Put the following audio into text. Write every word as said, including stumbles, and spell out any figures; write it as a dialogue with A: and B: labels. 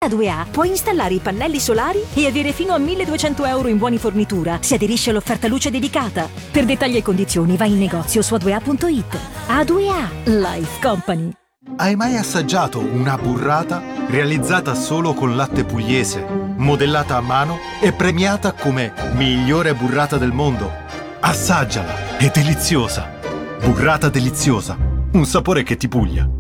A: due A puoi installare i pannelli solari e avere fino a milleduecento euro in buoni fornitura se aderisci all'offerta luce dedicata. Per dettagli e condizioni vai in negozio su a due a punto it. A due A Life Company.
B: Hai mai assaggiato una burrata realizzata solo con latte pugliese, modellata a mano e premiata come migliore burrata del mondo? Assaggiala, è deliziosa. Burrata deliziosa, un sapore che ti puglia.